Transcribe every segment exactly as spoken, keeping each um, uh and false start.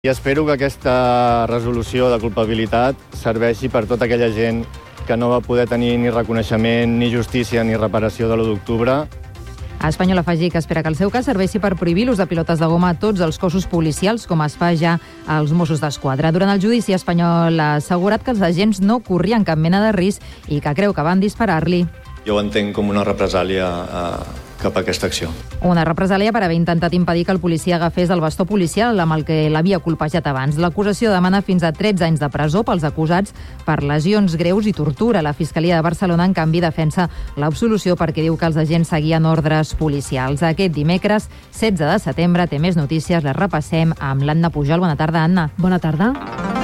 I espero que aquesta resolució de culpabilitat serveixi per tota aquella gent que no va poder tenir ni reconeixement, ni justícia, ni reparació de l'u d'octubre. A Espanyol afegir que espera que el seu cas serveixi per prohibir l'ús de pilotes de goma a tots els cossos policials, com es fa ja als Mossos d'Esquadra. Durant el judici, Espanyol ha assegurat que els agents no corrien cap mena de risc i que creu que van disparar-li. Jo ho entenc com una represàlia eh, cap a aquesta acció. Una represàlia per haver intentat impedir que el policia agafés el bastó policial amb el que l'havia colpejat abans. L'acusació demana fins a tretze anys de presó pels acusats per lesions greus i tortura. La Fiscalia de Barcelona, en canvi, defensa l'absolució perquè diu que els agents seguien ordres policials. Aquest dimecres, setze de setembre, té més notícies, les repassem amb l'Anna Pujol. Bona tarda, Anna. Bona tarda.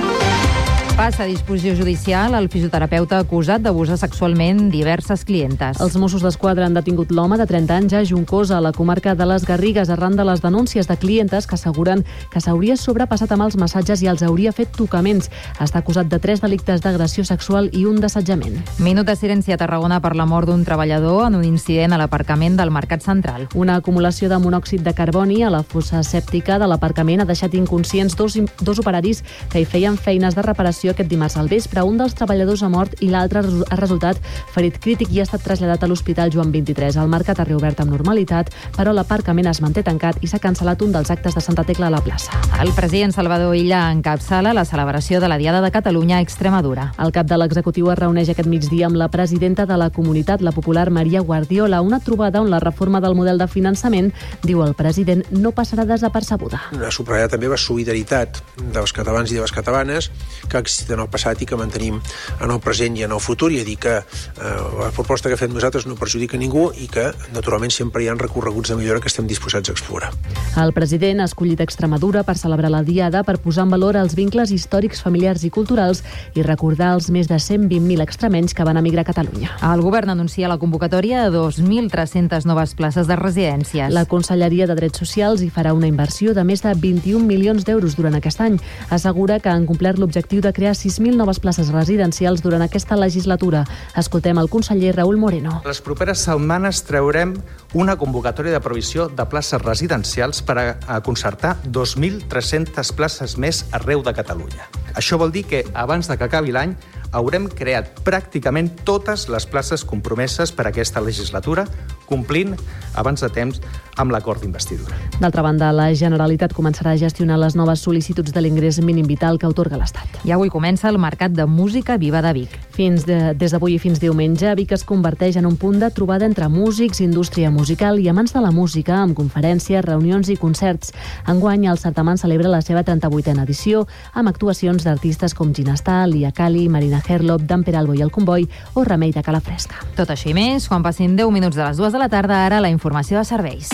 Passa a disposició judicial el fisioterapeuta acusat d'abusar sexualment diverses clientes. Els Mossos d'Esquadra han detingut l'home de trenta anys a Juncosa, a la comarca de les Garrigues, arran de les denúncies de clientes que asseguren que s'hauria sobrepassat amb els massatges i els hauria fet tocaments. Està acusat de tres delictes d'agressió sexual i un d'assetjament. Minut de silenci a Tarragona per la mort d'un treballador en un incident a l'aparcament del Mercat Central. Una acumulació de monòxid de carboni a la fossa sèptica de l'aparcament ha deixat inconscients dos, dos operaris que hi feien feines de reparació aquest dimarts al vespre. Un dels treballadors ha mort i l'altre ha resultat ferit crític i ha estat traslladat a l'Hospital Joan vint-i-tres. El mercat ha reobert amb normalitat, però l'aparcament es manté tancat i s'ha cancel·lat un dels actes de Santa Tecla a la plaça. El president Salvador Illa encapçala la celebració de la Diada de Catalunya a Extremadura. El cap de l'executiu es reuneix aquest migdia amb la presidenta de la comunitat, la popular Maria Guardiola, una trobada on la reforma del model de finançament, diu el president, no passarà desapercebuda. Ha subratllat també la solidaritat dels catalans i de les catalanes que en el passat i que mantenim en el present i en el futur, i a dir que eh, la proposta que fem nosaltres no perjudica ningú i que, naturalment, sempre hi ha recorreguts de millora que estem disposats a explorar. El president ha escollit Extremadura per celebrar la Diada, per posar en valor els vincles històrics, familiars i culturals i recordar els més de cent vint mil extremenys que van emigrar a Catalunya. El govern anuncia la convocatòria de dos mil tres-centes noves places de residències. La Conselleria de Drets Socials hi farà una inversió de més de vint-i-un milions d'euros durant aquest any. Assegura que han complert l'objectiu de crear sis mil noves places residencials durant aquesta legislatura. Escoltem el conseller Raúl Moreno. Les properes setmanes traurem una convocatòria de provisió de places residencials per a concertar dos mil tres-centes places més arreu de Catalunya. Això vol dir que abans de que acabi l'any haurem creat pràcticament totes les places compromeses per a aquesta legislatura, complint abans de temps amb l'acord d'investidura. D'altra banda, la Generalitat començarà a gestionar les noves sol·licituds de l'ingrés mínim vital que atorga l'Estat. I avui comença el Mercat de Música Viva de Vic. Fins de, des d'avui i fins diumenge, Vic es converteix en un punt de trobada entre músics, indústria musical i amants de la música, amb conferències, reunions i concerts. Enguany, el certamen celebra la seva trenta-vuitena edició, amb actuacions d'artistes com Ginastà, Lia Cali, Marina Herlop, Dan Peralbo i el Comboi o Remei de Calafresca. Tot això i més, quan passin deu minuts de les dues de la tarda, ara la informació de serveis.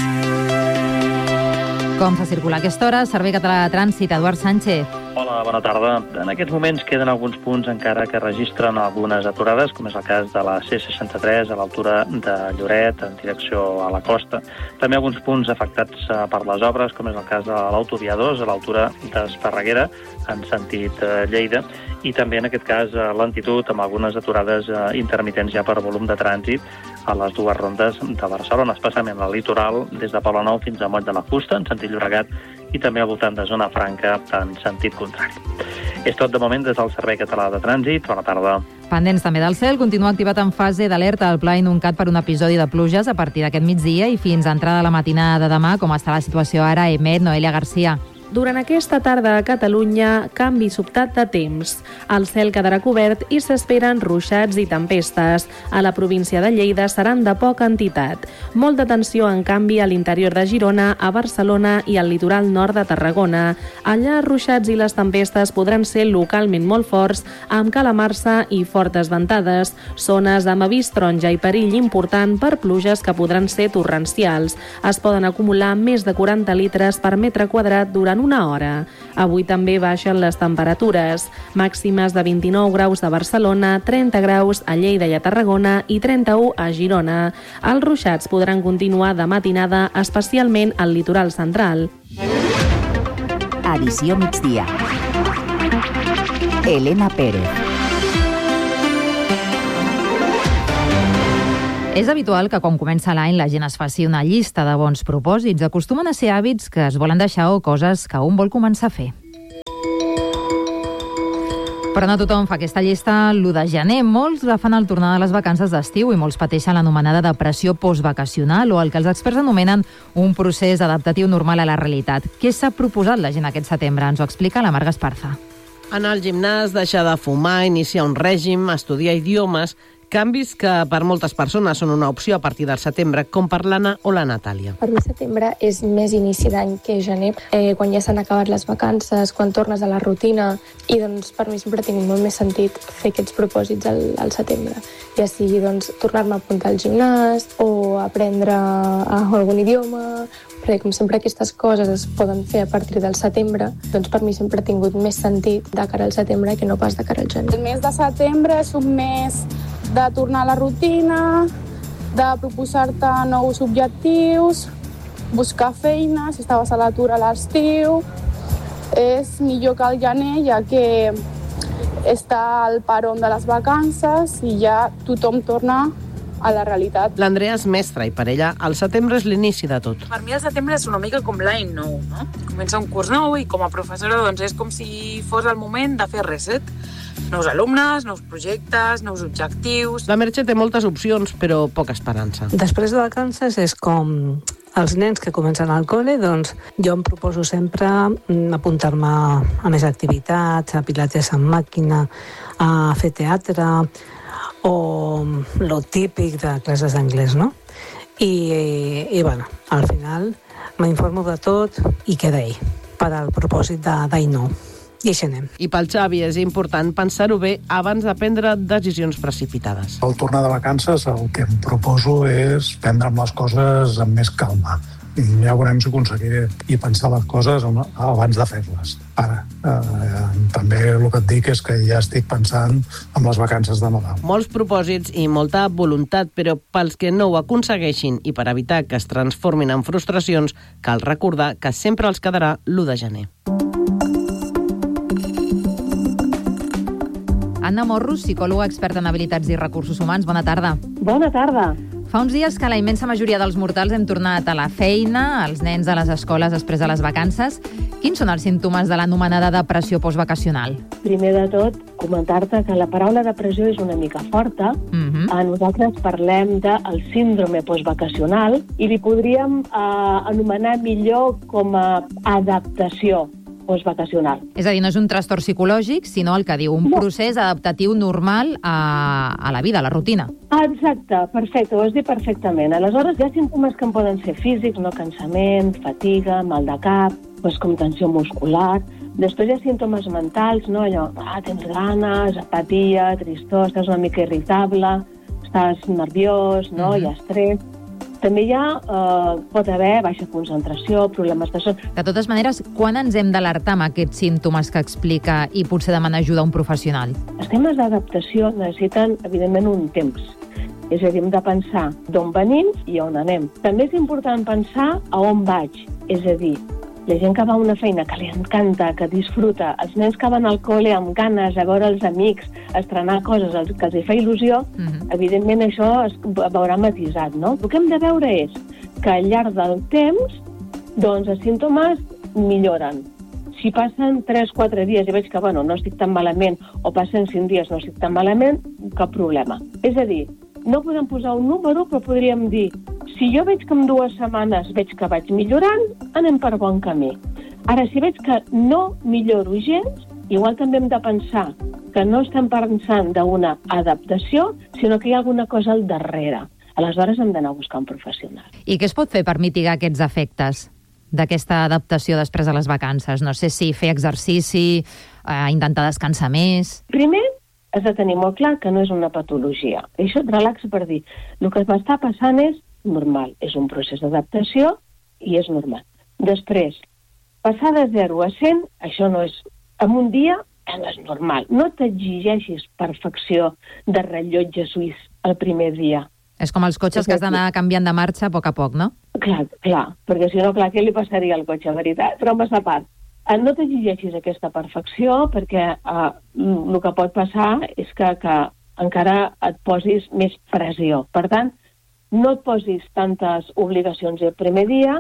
Com s'ha circulat a aquesta hora? Servei Català de Trànsit, Eduard Sánchez. Hola, bona tarda. En aquests moments queden alguns punts encara que registren algunes aturades, com és el cas de la C seixanta-tres a l'altura de Lloret, en direcció a la costa. També alguns punts afectats per les obres, com és el cas de l'autovia dos a l'altura d'Esparreguera, en sentit Lleida, i també en aquest cas lentitud amb algunes aturades intermitents ja per volum de trànsit a les dues rondes de Barcelona, especialment al litoral, des de Poblenou fins a Moll de la Fusta, en sentit Llobregat, i també al voltant de Zona Franca, en sentit contrari. És tot de moment des del Servei Català de Trànsit. Bona tarda. Pendents també del cel, continua activat en fase d'alerta al Pla Inuncat per un episodi de pluges a partir d'aquest migdia i fins a entrada de la matinada de demà. Com està la situació ara, emet Noelia Garcia. Durant aquesta tarda a Catalunya, canvi sobtat de temps. El cel quedarà cobert i s'esperen ruixats i tempestes. A la província de Lleida seran de poca entitat. Molt de tensió, en canvi, a l'interior de Girona, a Barcelona i al litoral nord de Tarragona. Allà, ruixats i les tempestes podran ser localment molt forts, amb calamarsa i fortes ventades. Zones amb avís taronja i perill important per pluges que podran ser torrencials. Es poden acumular més de quaranta litres per metre quadrat durant una hora. Avui també baixen les temperatures, màximes de vint-i-nou graus a Barcelona, trenta graus a Lleida i a Tarragona i trenta-u a Girona. Els ruixats podran continuar de matinada, especialment al litoral central. Edició migdia. Elena Pérez. És habitual que quan comença l'any la gent es faci una llista de bons propòsits. Acostumen a ser hàbits que es volen deixar o coses que un vol començar a fer. Però no tothom fa aquesta llista l'u de gener. Molts la fan al tornar de les vacances d'estiu i molts pateixen l'anomenada depressió postvacacional o el que els experts anomenen un procés adaptatiu normal a la realitat. Què s'ha proposat la gent aquest setembre? Ens ho explica la Marga Esparza. Anar al gimnàs, deixar de fumar, iniciar un règim, estudiar idiomes... Canvis que per moltes persones són una opció a partir del setembre, com per l'Anna o la Natàlia. Per mi setembre és més inici d'any que gener, eh, quan ja s'han acabat les vacances, quan tornes a la rutina, i doncs per mi sempre ha tingut molt més sentit fer aquests propòsits al, al setembre. Ja sigui doncs tornar-me a apuntar al gimnàs o aprendre algun idioma, perquè com sempre aquestes coses es poden fer a partir del setembre, doncs per mi sempre ha tingut més sentit de cara al setembre que no pas de cara al gener. El mes de setembre és un mes de tornar a la rutina, de proposar-te nous objectius, buscar feina, si estaves a l'atur a l'estiu. És millor que el gener, ja que està al paron de les vacances i ja tothom torna a la realitat. L'Andrea és mestra i per ella el setembre és l'inici de tot. Per mi el setembre és una mica com l'any nou, no? Comença un curs nou i com a professora doncs és com si fos el moment de fer reset. Nous alumnes, nous projectes, nous objectius... La Merche té moltes opcions, però poca esperança. Després de vacances és com els nens que comencen al col·le, doncs jo em proposo sempre apuntar-me a més activitats, a pilates en màquina, a fer teatre o lo típic de classes d'anglès, no? I, i, i bueno, al final m'informo de tot i queda ahí, per al propòsit d'any nou. I així anem. I pel Xavi és important pensar-ho bé abans de prendre decisions precipitades. Al tornar de vacances el que em proposo és prendre'm les coses amb més calma. I ja veurem si aconseguiré i pensar les coses abans de fer-les. Ara, eh, també el que et dic és que ja estic pensant en les vacances de Nadal. Molts propòsits i molta voluntat, però pels que no ho aconsegueixin i per evitar que es transformin en frustracions, cal recordar que sempre els quedarà l'u de gener. Anna Morros, psicòloga experta en habilitats i recursos humans. Bona tarda. Bona tarda. Fa uns dies que la immensa majoria dels mortals hem tornat a la feina, els nens a les escoles després de les vacances. Quins són els símptomes de l'anomenada depressió postvacacional? Primer de tot, comentar-te que la paraula depressió és una mica forta. Uh-huh. A nosaltres parlem del síndrome postvacacional i li podríem eh, anomenar millor com a adaptació postvacacional. És a dir, no és un trastorn psicològic, sinó el que diu, un no. procés adaptatiu normal a, a la vida, a la rutina. Exacte, perfecte, ho has dit perfectament. Aleshores, hi ha símptomes que en poden ser físics, no? Cansament, fatiga, mal de cap, doncs com tensió muscular. Després hi ha símptomes mentals, no? Allò, ah, tens ganes, apatia, tristor, estàs una mica irritable, estàs nerviós, no? Mm-hmm. Hi ha estrès. També hi ha, eh, pot haver baixa concentració, problemes de son. De totes maneres, quan ens hem d'alertar amb aquests símptomes que explica i potser demanar ajuda a un professional? Els temes d'adaptació necessiten, evidentment, un temps. És a dir, hem de pensar d'on venim i on anem. També és important pensar a on vaig. És a dir, la gent que va a una feina que li encanta, que disfruta, els nens que van al col·le amb ganes a veure els amics, a estrenar coses que els hi fa il·lusió, uh-huh. evidentment això es veurà matisat, no? El que hem de veure és que al llarg del temps doncs els símptomes milloren. Si passen tres quatre dies i veig que bueno, no estic tan malament, o passen cinc dies no estic tan malament, cap problema. És a dir, no podem posar un número, però podríem dir si jo veig que en dues setmanes veig que vaig millorant, anem per bon camí. Ara, si veig que no milloro gens, igual també hem de pensar que no estem pensant d'una adaptació, sinó que hi ha alguna cosa al darrere. Aleshores hem d'anar a buscar un professional. I què es pot fer per mitigar aquests efectes d'aquesta adaptació després de les vacances? No sé si fer exercici, eh, intentar descansar més... Primer, has de tenir molt clar que no és una patologia. Això et relaxa per dir, el que m'està passant és normal, és un procés d'adaptació i és normal. Després, passar de zero a cent, això no és... En un dia, no és normal. No t'exigeixis perfecció de rellotge suís el primer dia. És com els cotxes que has d'anar canviant de marxa a poc a poc, no? Clar, clar, perquè si no, clar, què li passaria al cotxe, veritat? Però més a part, no t'exigeixis aquesta perfecció perquè eh, el que pot passar és que, que encara et posis més pressió. Per tant, no et posis tantes obligacions el primer dia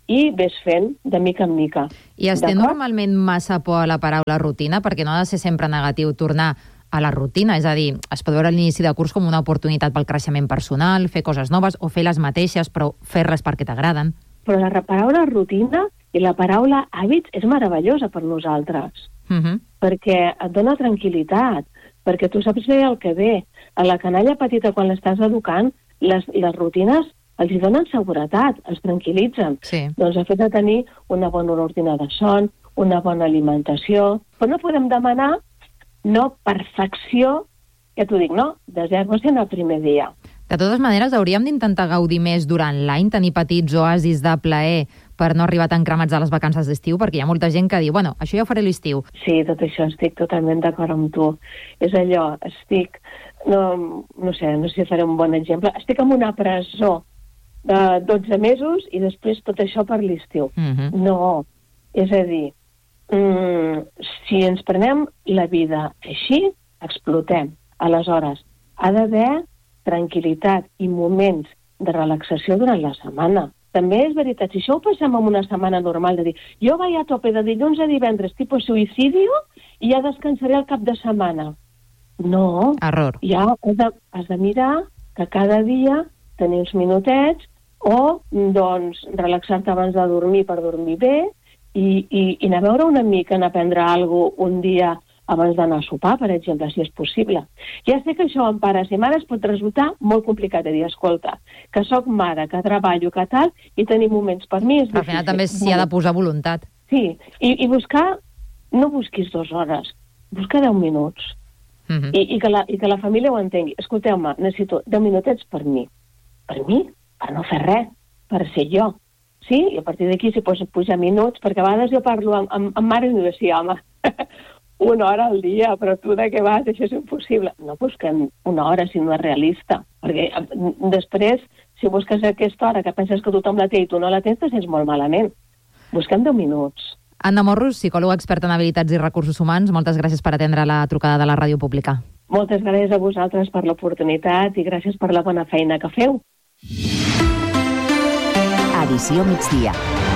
i ves fent de mica en mica. I es té normalment massa por a la paraula rutina, perquè no ha de ser sempre negatiu tornar a la rutina, és a dir, es pot veure a l'inici de curs com una oportunitat pel creixement personal, fer coses noves o fer les mateixes, però fer-les perquè t'agraden. Però la paraula rutina i la paraula hàbits és meravellosa per nosaltres, Uh-huh. perquè et dona tranquil·litat, perquè tu saps bé el que ve. A la canalla petita, quan l'estàs educant, les, les rutines els hi donen seguretat, els tranquil·litzen. Sí. Doncs el fet de tenir una bona rutina de son, una bona alimentació, però no podem demanar no perfecció, ja t'ho dic, no? De zero a cent el primer dia. De totes maneres, hauríem d'intentar gaudir més durant l'any, tenir petits oasis de plaer per no arribar tan cremats a les vacances d'estiu, perquè hi ha molta gent que diu, bueno, això ja ho faré a l'estiu. Sí, tot això estic totalment d'acord amb tu. És allò, estic, no, no sé, no sé si faré un bon exemple, estic en una presó de dotze mesos i després tot això per l'estiu. Uh-huh. No, és a dir, mm, si ens prenem la vida així, explotem. Aleshores, ha d'haver tranquil·litat i moments de relaxació durant la setmana. També és veritat, si això ho passem en una setmana normal, de dir, jo vaig a tope de dilluns a divendres, tipus suïcidio, i ja descansaré el cap de setmana. No. Error. Ja has de, has de mirar que cada dia tenir uns minutets o, doncs, relaxar-te abans de dormir per dormir bé i, i, i anar a veure un amic, anar a prendre alguna cosa un dia abans d'anar a sopar, per exemple, si és possible. Ja sé que això en pares i mares pot resultar molt complicat de dir, escolta, que sóc mare, que treballo, que tal, i tenir moments per mi és difícil. Al final també s'hi ha de posar voluntat. Sí, i, i buscar, no busquis dues hores, busca deu minuts. Uh-huh. I, i, que la, I que la família ho entengui. Escolteu-me, necessito deu minutets per mi. Per mi? Per no fer res, per ser jo. Sí? I a partir d'aquí s'hi posa pujar minuts, perquè a vegades jo parlo amb, amb, amb mare i diu així, home, una hora al dia, però tu de què vas? Això és impossible. No busquem una hora si no és realista, perquè després, si busques aquesta hora que penses que tothom la té i tu no la tens, te sents molt malament. Busquem deu minuts. Anna Morros, psicòloga experta en habilitats i recursos humans, moltes gràcies per atendre la trucada de la Ràdio Pública. Moltes gràcies a vosaltres per l'oportunitat i gràcies per la bona feina que feu. Edició migdia.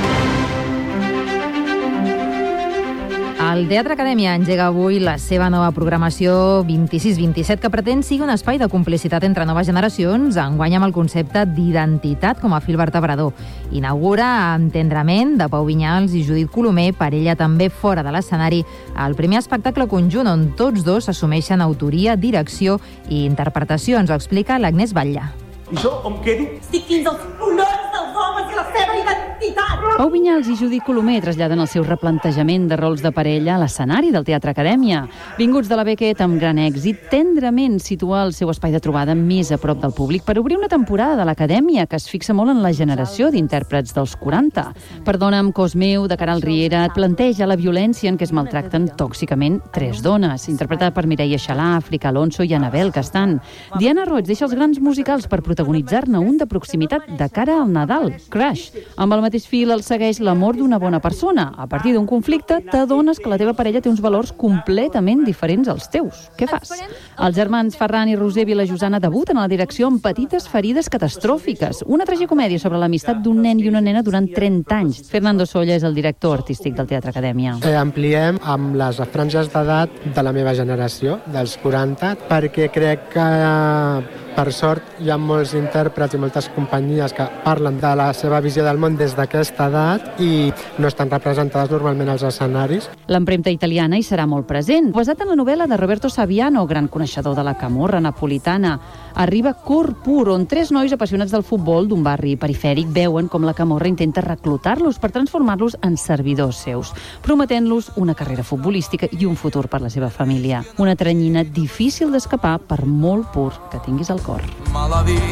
El Teatre Acadèmia engega avui la seva nova programació vint-i-sis vint-i-set, que pretén sigui un espai de complicitat entre noves generacions, enguany amb el concepte d'identitat com a fil vertebrador. Inaugura amb Tendrament, de Pau Vinyals i Judit Colomer, per ella també fora de l'escenari, el primer espectacle conjunt on tots dos assumeixen autoria, direcció i interpretació. Ens ho explica l'Agnès Batlle. I jo em quedo... Estic fins als collons dels homes i la seva identitat! Pau Vinyals i Judit Colomer traslladen el seu replantejament de rols de parella a l'escenari del Teatre Acadèmia. Vinguts de la Beckett amb gran èxit, Tendrament situa el seu espai de trobada més a prop del públic per obrir una temporada de l'Acadèmia que es fixa molt en la generació d'intèrprets dels quaranta. Perdona'm, cos meu, de Caral Riera, planteja la violència en què es maltracten tòxicament tres dones, interpretada per Mireia Xalà, Àfrica Alonso i Anabel Castan. Diana Roig deixa els grans musicals per protagonitzar-ne un de proximitat de cara al Nadal, Crash. Amb el mateix fil el segueix l'amor d'una bona persona. A partir d'un conflicte t'adones que la teva parella té uns valors completament diferents als teus. Què fas? Els germans Ferran i Roser Vilajosana debuten a la direcció amb Petites ferides catastròfiques, una tragicomèdia sobre l'amistat d'un nen i una nena durant trenta anys. Fernando Solla és el director artístic del Teatre Acadèmia. Eh, ampliem amb les franges d'edat de la meva generació, dels quaranta, perquè crec que, per sort, hi ha molts intèrprets i moltes companyies que parlen de la seva visió del món des d'aquesta edat i no estan representades normalment als escenaris. L'empremta italiana hi serà molt present. Basat en la novel·la de Roberto Saviano, gran coneixedor de la camorra napolitana, arriba Cor Pur, on tres nois apassionats del futbol d'un barri perifèric veuen com la camorra intenta reclutar-los per transformar-los en servidors seus, prometent-los una carrera futbolística i un futur per la seva família. Una teranyina difícil d'escapar per molt pur que tinguis al cor.